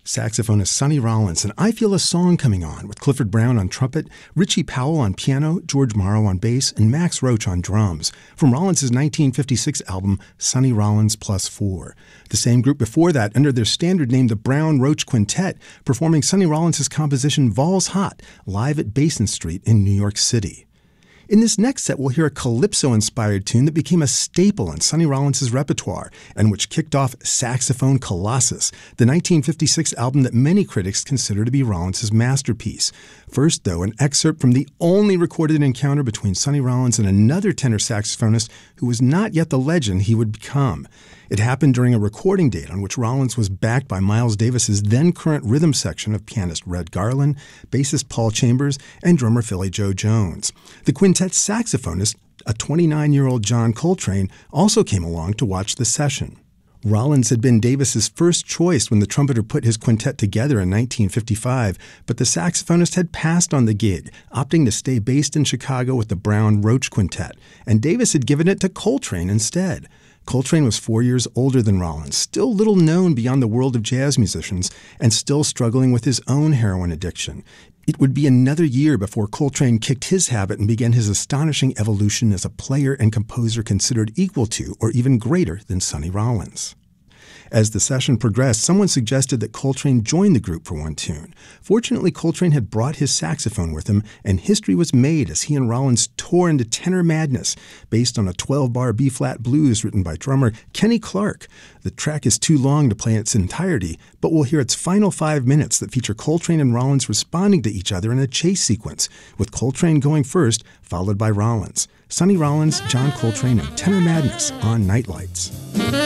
saxophonist Sonny Rollins and I Feel a Song Coming On with Clifford Brown on trumpet, Richie Powell on piano, George Morrow on bass, and Max Roach on drums from Rollins' 1956 album Sonny Rollins Plus 4. The same group before that, under their standard name the Brown Roach Quintet, performing Sonny Rollins' composition Vols Hot live at Basin Street in New York City. In this next set, we'll hear a calypso-inspired tune that became a staple in Sonny Rollins' repertoire and which kicked off Saxophone Colossus, the 1956 album that many critics consider to be Rollins' masterpiece. First, though, an excerpt from the only recorded encounter between Sonny Rollins and another tenor saxophonist who was not yet the legend he would become. It happened during a recording date on which Rollins was backed by Miles Davis's then-current rhythm section of pianist Red Garland, bassist Paul Chambers, and drummer Philly Joe Jones. The quintet's saxophonist, a 29-year-old John Coltrane, also came along to watch the session. Rollins had been Davis's first choice when the trumpeter put his quintet together in 1955, but the saxophonist had passed on the gig, opting to stay based in Chicago with the Brown Roach Quintet, and Davis had given it to Coltrane instead. Coltrane was 4 years older than Rollins, still little known beyond the world of jazz musicians, and still struggling with his own heroin addiction. It would be another year before Coltrane kicked his habit and began his astonishing evolution as a player and composer considered equal to or even greater than Sonny Rollins. As the session progressed, someone suggested that Coltrane join the group for one tune. Fortunately, Coltrane had brought his saxophone with him, and history was made as he and Rollins tore into tenor madness, based on a 12-bar B-flat blues written by drummer Kenny Clarke. The track is too long to play in its entirety, but we'll hear its final 5 minutes that feature Coltrane and Rollins responding to each other in a chase sequence, with Coltrane going first, followed by Rollins. Sonny Rollins, John Coltrane, and Tenor Madness on Nightlights.